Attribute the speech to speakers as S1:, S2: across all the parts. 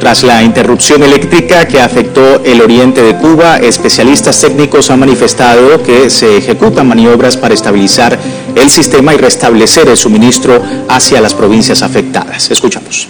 S1: Tras la interrupción eléctrica que afectó el oriente de Cuba, especialistas técnicos han manifestado que se ejecutan maniobras para estabilizar el sistema y restablecer el suministro hacia las provincias afectadas. Escuchamos.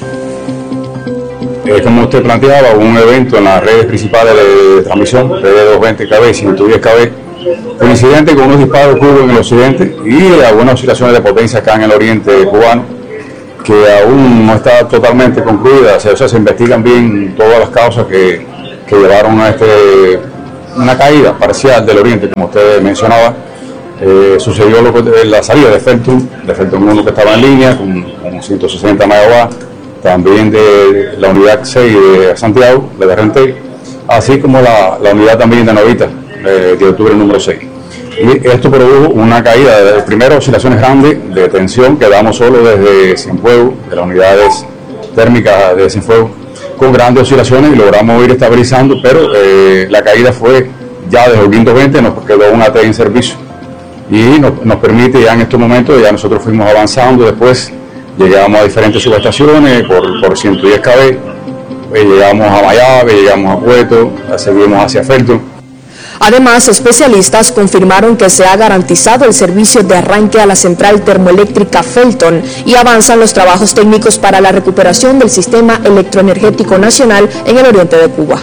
S2: Como usted planteaba, hubo un evento en las redes principales de transmisión, redes 220 kV y 110 kV, coincidente con unos disparos que hubo en el occidente y algunas oscilaciones de potencia acá en el oriente cubano, que aún no está totalmente concluida. O sea, se investigan bien todas las causas que llevaron a una caída parcial del oriente, como usted mencionaba. Sucedió la salida de Felton 1 que estaba en línea con 160 megawatts, también de la unidad 6 de Santiago, de Berrentey, así como la unidad también de Novita, de octubre número 6. Y esto produjo una caída, primero oscilaciones grandes de tensión que damos solo desde Cienfuegos, de las unidades térmicas de Cienfuegos, con grandes oscilaciones y logramos ir estabilizando, pero la caída fue ya desde el 520, nos quedó un AT en servicio y nos permite ya en estos momentos, ya nosotros fuimos avanzando, después llegamos a diferentes subestaciones por 110 kV, llegamos a Mayave, llegamos a Puerto, seguimos hacia Felton.
S3: Además, especialistas confirmaron que se ha garantizado el servicio de arranque a la central termoeléctrica Felton y avanzan los trabajos técnicos para la recuperación del sistema electroenergético nacional en el oriente de Cuba.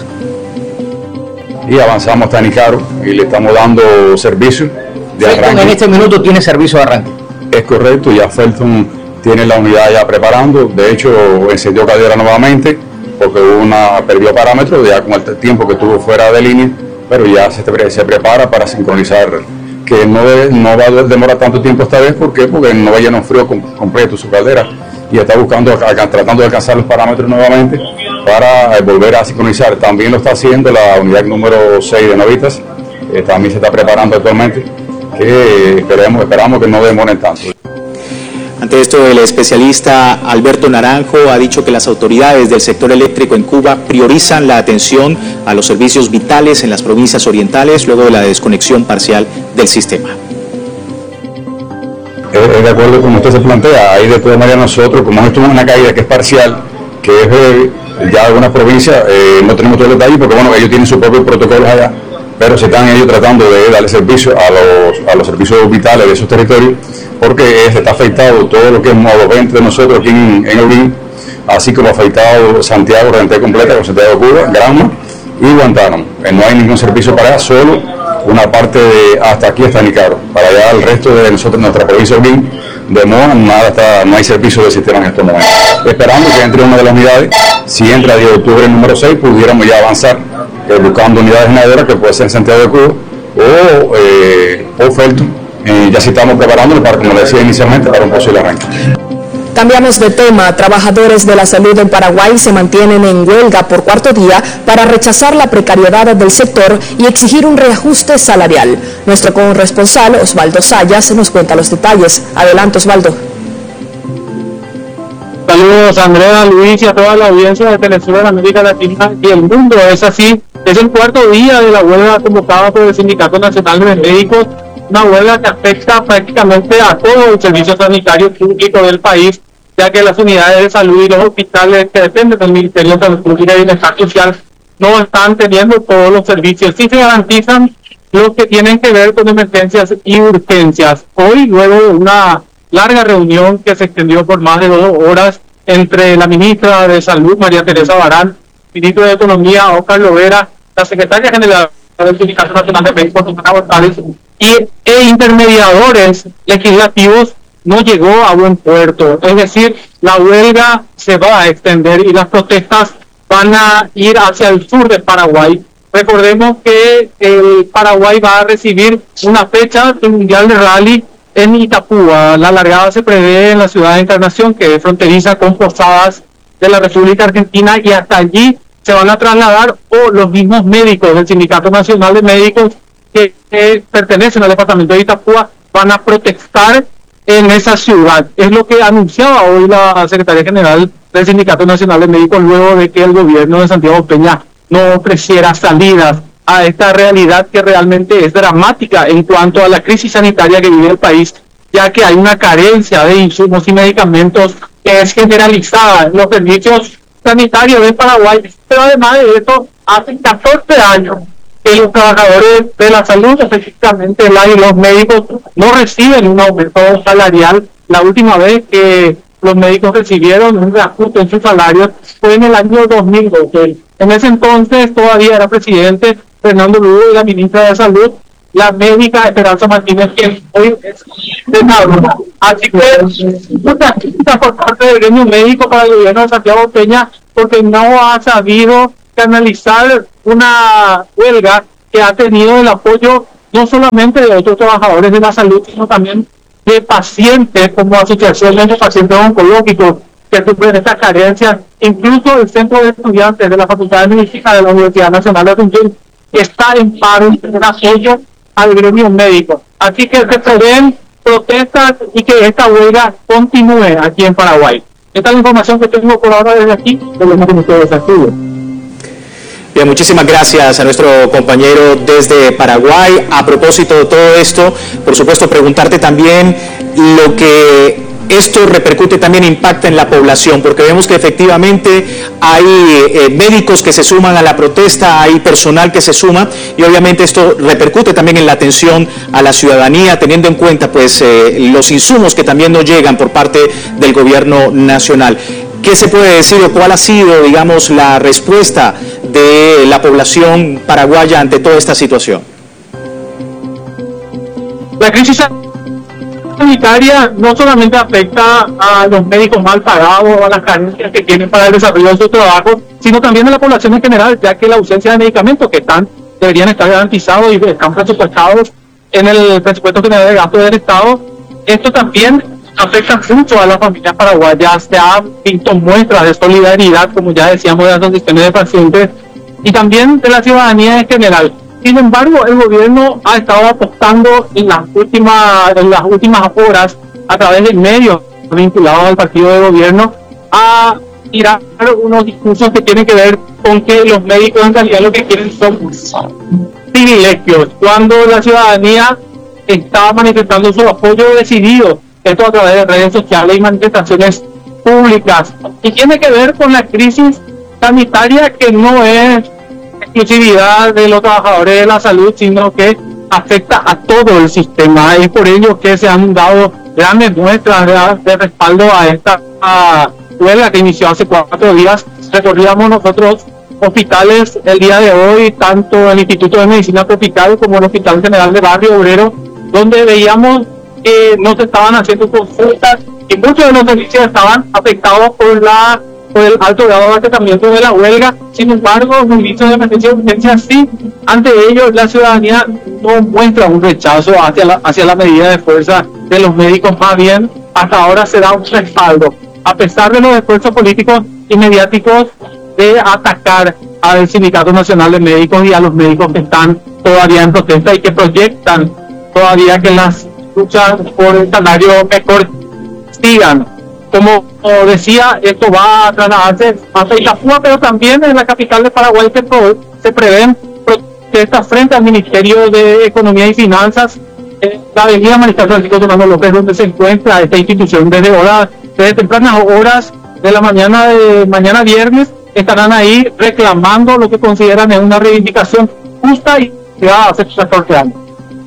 S2: Y avanzamos hasta Nicaro y le estamos dando servicio de arranque.
S4: Felton en este minuto tiene servicio de arranque.
S2: Es correcto, ya Felton tiene la unidad ya preparando, de hecho encendió caldera nuevamente porque perdió parámetros ya con el tiempo que estuvo fuera de línea, pero ya se prepara para sincronizar, que no va a demorar tanto tiempo esta vez. ¿Por qué? Porque no va a llenar un frío completo su caldera y está tratando de alcanzar los parámetros nuevamente para volver a sincronizar. También lo está haciendo la unidad número 6 de Novitas, también se está preparando actualmente, que esperamos que no demoren tanto.
S1: Ante esto, el especialista Alberto Naranjo ha dicho que las autoridades del sector eléctrico en Cuba priorizan la atención a los servicios vitales en las provincias orientales luego de la desconexión parcial del sistema.
S2: De acuerdo con usted se plantea, ahí de todas maneras nosotros, como esto es una caída que es parcial, que es ya algunas provincias, no tenemos todo el detalle porque bueno, ellos tienen sus propios protocolos allá, pero se están ellos tratando de darle servicio a los servicios vitales de esos territorios, porque se está afectado todo lo que es modo 20 de nosotros aquí en Holguín, así como afectado Santiago, Renté completa con Santiago de Cuba, Granma y Guantánamo. No hay ningún servicio para allá, solo una parte de hasta aquí, hasta Nicaro. Para allá el resto de nosotros, nuestra provincia de Holguín, de Moa, no hay servicio de sistema en estos momentos. Esperando que entre una de las unidades, si entra 10 de octubre el número 6, pudiéramos ya avanzar buscando unidades generadoras que puede ser en Santiago de Cuba o Felton. Ya sí estamos preparándonos para, como le decía inicialmente, para un posible arranque.
S3: Cambiamos de tema. Trabajadores de la salud en Paraguay se mantienen en huelga por cuarto día para rechazar la precariedad del sector y exigir un reajuste salarial. Nuestro corresponsal Osvaldo Sayas nos cuenta los detalles. Adelante, Osvaldo.
S5: Saludos, Andrea, Luis y a toda la audiencia de Telesur de América Latina y el mundo. Es así, es el cuarto día de la huelga convocada por el Sindicato Nacional de Médicos, una huelga que afecta prácticamente a todo el servicio sanitario público del país, ya que las unidades de salud y los hospitales que dependen del Ministerio de Salud Pública y Bienestar Social no están teniendo todos los servicios. Sí se garantizan los que tienen que ver con emergencias y urgencias. Hoy, luego de una larga reunión que se extendió por más de 2 horas entre la ministra de Salud, María Teresa Barán, ministro de Economía, Oscar Lovera, la secretaria general del Sindicato Nacional de Médicos, Susana González, e intermediadores legislativos, no llegó a buen puerto. Es decir, la huelga se va a extender y las protestas van a ir hacia el sur de Paraguay. Recordemos que el Paraguay va a recibir una fecha del Mundial de Rally en Itapúa. La largada se prevé en la ciudad de Encarnación, que es fronteriza con Posadas de la República Argentina, y hasta allí se van a trasladar los mismos médicos del Sindicato Nacional de Médicos que pertenecen al departamento de Itapúa, van a protestar en esa ciudad. Es lo que anunciaba hoy la secretaria general del Sindicato Nacional de Médicos, luego de que el gobierno de Santiago Peña no ofreciera salidas a esta realidad que realmente es dramática en cuanto a la crisis sanitaria que vive el país, ya que hay una carencia de insumos y medicamentos que es generalizada en los servicios sanitario de Paraguay, pero además de eso, hace 14 años que los trabajadores de la salud, específicamente los médicos, no reciben un aumento salarial. La última vez que los médicos recibieron un reajuste en sus salarios fue en el año 2012. En ese entonces todavía era presidente Fernando Lugo y la ministra de Salud, la médica Esperanza Martínez, que hoy es senadora. Así que mucha crítica por parte del gremio médico para el gobierno de Santiago Peña, porque no ha sabido canalizar una huelga que ha tenido el apoyo no solamente de otros trabajadores de la salud, sino también de pacientes, como asociaciones de pacientes oncológicos que sufren estas carencias. Incluso el Centro de Estudiantes de la Facultad de Medicina de la Universidad Nacional de Asunción está en paro en apoyo al gremio médico. Así que se prevén protestas y que esta huelga continúe aquí en Paraguay. Esta es la información que tengo por ahora desde aquí, de los Ministerio de Estudios.
S1: Bien, muchísimas gracias a nuestro compañero desde Paraguay. A propósito de todo esto, por supuesto, preguntarte también lo que esto repercute, también impacta en la población, porque vemos que efectivamente hay médicos que se suman a la protesta, hay personal que se suma, y obviamente esto repercute también en la atención a la ciudadanía, teniendo en cuenta pues los insumos que también nos llegan por parte del gobierno nacional. ¿Qué se puede decir o cuál ha sido, digamos, la respuesta de la población paraguaya ante toda esta situación?
S5: La crisis sanitaria no solamente afecta a los médicos mal pagados o a las carencias que tienen para el desarrollo de su trabajo, sino también a la población en general, ya que la ausencia de medicamentos que deberían estar garantizados y están presupuestados en el presupuesto general de gasto del Estado, esto también afecta mucho a las familias paraguayas. Se han visto muestras de solidaridad, como ya decíamos, de las asociaciones de pacientes y también de la ciudadanía en general. Sin embargo, el gobierno ha estado apostando en las últimas horas, a través de medios vinculados al partido de gobierno, a tirar unos discursos que tienen que ver con que los médicos en realidad lo que quieren son privilegios, cuando la ciudadanía está manifestando su apoyo decidido, esto a través de redes sociales y manifestaciones públicas, y tiene que ver con la crisis sanitaria, que no es exclusividad de los trabajadores de la salud, sino que afecta a todo el sistema. Es por ello que se han dado grandes muestras de respaldo a esta huelga que inició hace 4 días. Recorríamos nosotros hospitales el día de hoy, tanto el Instituto de Medicina Tropical como el Hospital General de Barrio Obrero, donde veíamos que no se estaban haciendo consultas y muchos de los servicios estaban afectados por el alto grado de acatamiento de la huelga. Sin embargo, los servicios de emergencia y urgencia sí. Ante ello, la ciudadanía no muestra un rechazo hacia la medida de fuerza de los médicos, más bien hasta ahora se da un respaldo, a pesar de los esfuerzos políticos y mediáticos de atacar al Sindicato Nacional de Médicos y a los médicos que están todavía en protesta y que proyectan todavía que las luchas por el salario mejor sigan. Como decía, esto va a trasladarse hasta Itapúa, pero también en la capital de Paraguay se prevén protestas frente al Ministerio de Economía y Finanzas, la avenida Mariscal Francisco Solano López, donde se encuentra esta institución. Desde tempranas horas de la mañana viernes estarán ahí reclamando lo que consideran es una reivindicación justa y que va a hace 14 años.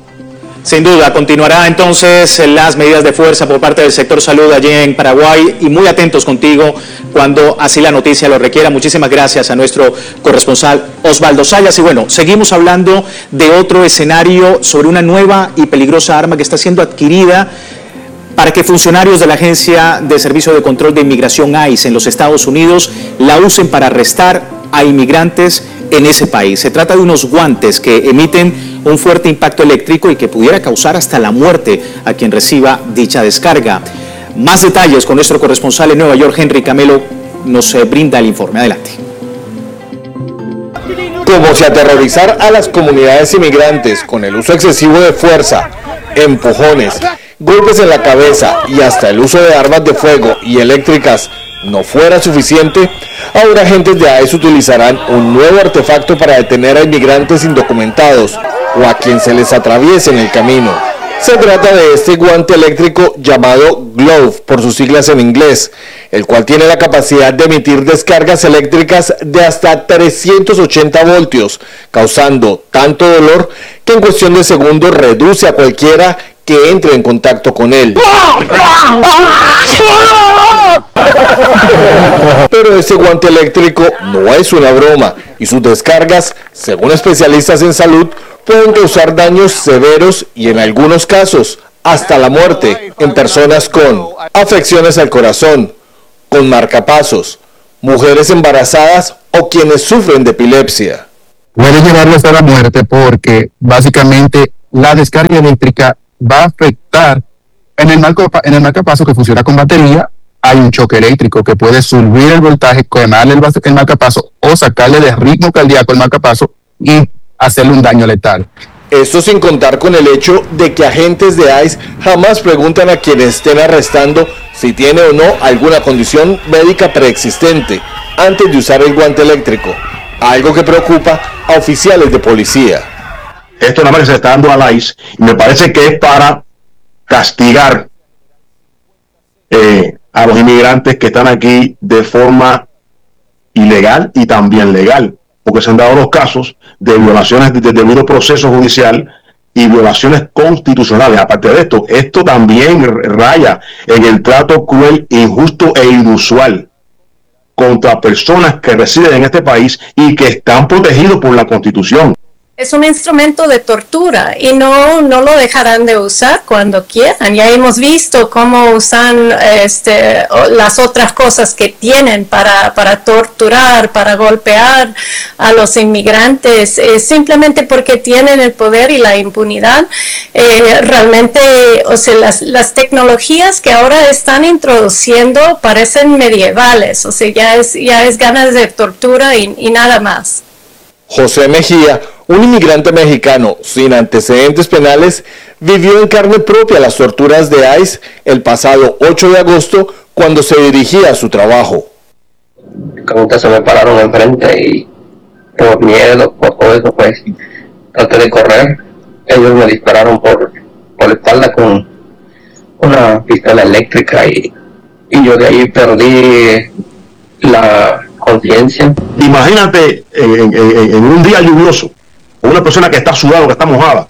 S1: Sin duda, continuará entonces las medidas de fuerza por parte del sector salud allí en Paraguay, y muy atentos contigo cuando así la noticia lo requiera. Muchísimas gracias a nuestro corresponsal Osvaldo Sayas. Y bueno, seguimos hablando de otro escenario sobre una nueva y peligrosa arma que está siendo adquirida para que funcionarios de la Agencia de Servicio de Control de Inmigración ICE en los Estados Unidos la usen para arrestar a inmigrantes en ese país. Se trata de unos guantes que emiten un fuerte impacto eléctrico y que pudiera causar hasta la muerte a quien reciba dicha descarga. Más detalles con nuestro corresponsal en Nueva York, Henry Camelo, nos brinda el informe. Adelante.
S6: Como si aterrorizar a las comunidades inmigrantes con el uso excesivo de fuerza, empujones, golpes en la cabeza y hasta el uso de armas de fuego y eléctricas no fuera suficiente, ahora agentes de ICE utilizarán un nuevo artefacto para detener a inmigrantes indocumentados o a quien se les atraviese en el camino. Se trata de este guante eléctrico llamado Glove, por sus siglas en inglés, el cual tiene la capacidad de emitir descargas eléctricas de hasta 380 voltios, causando tanto dolor que en cuestión de segundos reduce a cualquiera que entre en contacto con él. Pero este guante eléctrico no es una broma y sus descargas, según especialistas en salud, pueden causar daños severos y en algunos casos hasta la muerte en personas con afecciones al corazón, con marcapasos, mujeres embarazadas o quienes sufren de epilepsia.
S7: Puede llevarlo hasta la muerte porque básicamente la descarga eléctrica va a afectar en el marcapaso que funciona con batería. Hay un choque eléctrico que puede subir el voltaje, quemarle el marcapaso o sacarle de ritmo cardíaco el marcapaso y hacerle un daño letal.
S6: Esto sin contar con el hecho de que agentes de ICE jamás preguntan a quienes estén arrestando si tiene o no alguna condición médica preexistente antes de usar el guante eléctrico, algo que preocupa a oficiales de policía.
S8: Esto nada más que se está dando al ICE y me parece que es para castigar a los inmigrantes que están aquí de forma ilegal y también legal, porque se han dado los casos de violaciones del debido proceso judicial y violaciones constitucionales. Aparte de esto también raya en el trato cruel, injusto e inusual contra personas que residen en este país y que están protegidos por la Constitución.
S9: Es un instrumento de tortura y no lo dejarán de usar cuando quieran. Ya hemos visto cómo usan las otras cosas que tienen para torturar, para golpear a los inmigrantes, simplemente porque tienen el poder y la impunidad. Realmente, o sea, las tecnologías que ahora están introduciendo parecen medievales, o sea, ya es ganas de tortura y nada más.
S6: José Mejía, un inmigrante mexicano sin antecedentes penales, vivió en carne propia las torturas de ICE el pasado 8 de agosto cuando se dirigía a su trabajo.
S10: Como que se me pararon enfrente y por miedo, por todo eso, pues traté de correr. Ellos me dispararon por la espalda con una pistola eléctrica y yo de ahí perdí la conciencia.
S8: Imagínate en un día lluvioso, una persona que está sudada, que está mojada,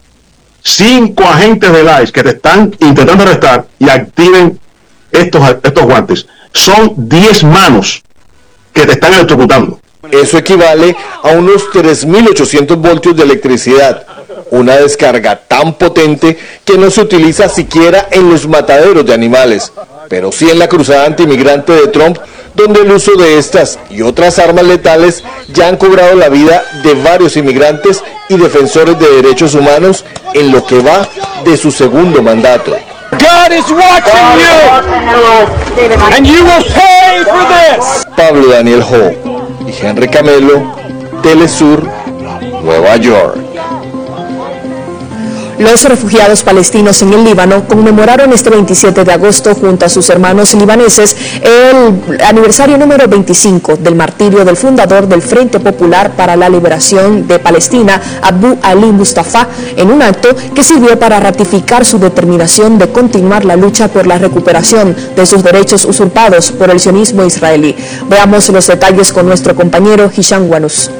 S8: 5 agentes del ICE que te están intentando arrestar y activen estos guantes. Son 10 manos que te están electrocutando.
S6: Eso equivale a unos 3.800 voltios de electricidad, una descarga tan potente que no se utiliza siquiera en los mataderos de animales, pero sí en la cruzada antimigrante de Trump, donde el uso de estas y otras armas letales ya han cobrado la vida de varios inmigrantes y defensores de derechos humanos en lo que va de su segundo mandato.
S11: God is watching you, and you will pay for this.
S6: Pablo Daniel Ho y Henry Camelo, Telesur, Nueva York.
S3: Los refugiados palestinos en el Líbano conmemoraron este 27 de agosto junto a sus hermanos libaneses el aniversario número 25 del martirio del fundador del Frente Popular para la Liberación de Palestina, Abu Ali Mustafa, en un acto que sirvió para ratificar su determinación de continuar la lucha por la recuperación de sus derechos usurpados por el sionismo israelí. Veamos los detalles con nuestro compañero Hisham Wanus.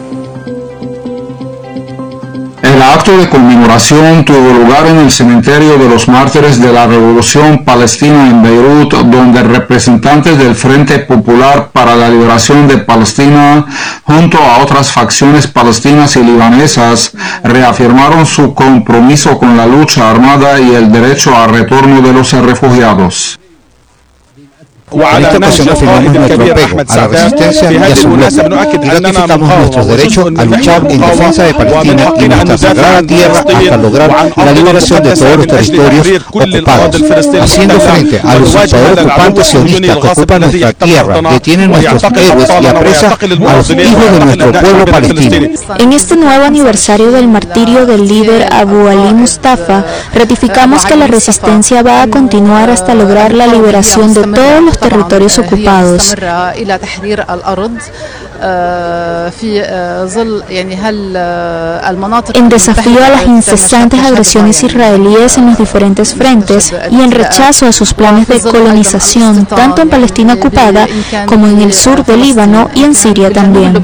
S12: El acto de conmemoración tuvo lugar en el cementerio de los mártires de la Revolución Palestina en Beirut, donde representantes del Frente Popular para la Liberación de Palestina, junto a otras facciones palestinas y libanesas, reafirmaron su compromiso con la lucha armada y el derecho al retorno de los refugiados.
S13: En esta ocasión afirmamos nuestro apego a la resistencia y a su bloque y ratificamos nuestro derecho a luchar en defensa de Palestina y nuestra sagrada tierra hasta lograr la liberación de todos los territorios ocupados, haciendo frente a los usurpadores ocupantes sionistas que ocupan nuestra tierra, detienen nuestros héroes y apresan a los hijos de nuestro pueblo palestino.
S14: En este nuevo aniversario del martirio del líder Abu Ali Mustafa, ratificamos que la resistencia va a continuar hasta lograr la liberación de todos los territorios ocupados. En desafío a las incesantes agresiones israelíes en los diferentes frentes y en rechazo a sus planes de colonización, tanto en Palestina ocupada como en el sur del Líbano y en Siria también.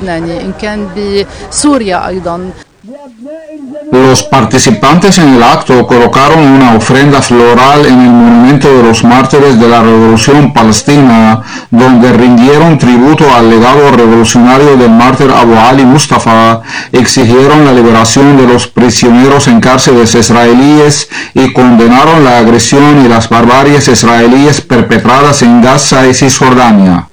S12: Los participantes en el acto colocaron una ofrenda floral en el monumento de los mártires de la Revolución Palestina, donde rindieron tributo al legado revolucionario del mártir Abu Ali Mustafa, exigieron la liberación de los prisioneros en cárceles israelíes y condenaron la agresión y las barbaries israelíes perpetradas en Gaza y Cisjordania.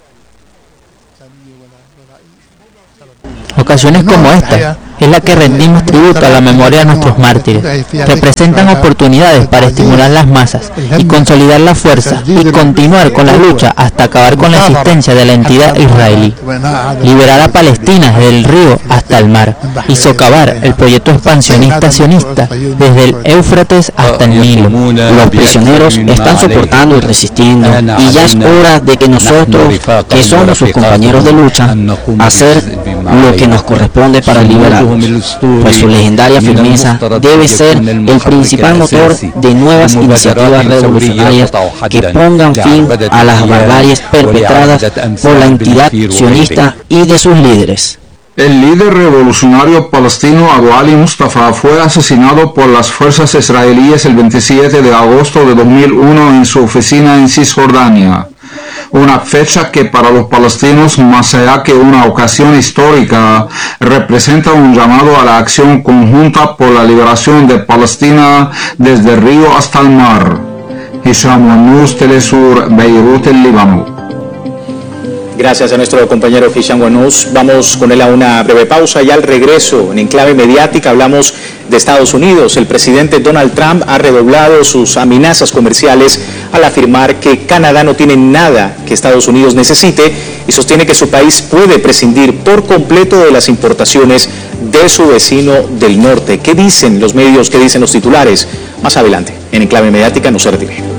S15: Ocasiones como esta es la que rendimos tributo a la memoria de nuestros mártires. Representan oportunidades para estimular las masas y consolidar la fuerza y continuar con la lucha hasta acabar con la existencia de la entidad israelí. Liberar a Palestina desde el río hasta el mar y socavar el proyecto expansionista sionista desde el Éufrates hasta el Nilo.
S16: Los prisioneros están soportando y resistiendo, y ya es hora de que nosotros, que somos sus compañeros de lucha, hacer lo que nos corresponde para liberarlos, pues su legendaria firmeza debe ser el principal motor de nuevas iniciativas revolucionarias que pongan fin a las barbaries perpetradas por la entidad sionista y de sus líderes.
S12: El líder revolucionario palestino Abu Ali Mustafa fue asesinado por las fuerzas israelíes el 27 de agosto de 2001 en su oficina en Cisjordania. Una fecha que para los palestinos, más allá que una ocasión histórica, representa un llamado a la acción conjunta por la liberación de Palestina desde el río hasta el mar. Hisham Wanous, Telesur, Beirut, el Líbano.
S1: Gracias a nuestro compañero Hisham Wanous. Vamos con él a una breve pausa y al regreso, en Enclave Mediática, hablamos de Estados Unidos. El presidente Donald Trump ha redoblado sus amenazas comerciales al afirmar que Canadá no tiene nada que Estados Unidos necesite y sostiene que su país puede prescindir por completo de las importaciones de su vecino del norte. ¿Qué dicen los medios? ¿Qué dicen los titulares? Más adelante, en Enclave Mediática, no se retire.